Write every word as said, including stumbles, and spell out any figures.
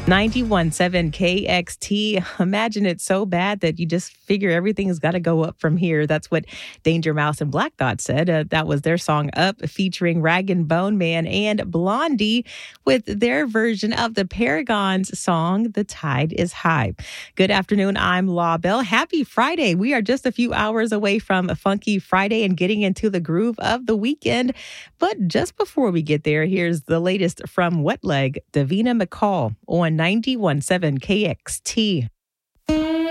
ninety-one point seven K X T. Imagine it's so bad that you just figure everything's got to go up from here. That's what Danger Mouse and Black Thought said. Uh, that was their song Up, featuring Rag and Bone Man and Blondie with their version of the Paragons song, The Tide is High. Good afternoon. I'm Law Bell. Happy Friday. We are just a few hours away from a Funky Friday and getting into the groove of the weekend. But just before we get there, here's the latest from Wet Leg, Davina McCall on ninety-one point seven K X T.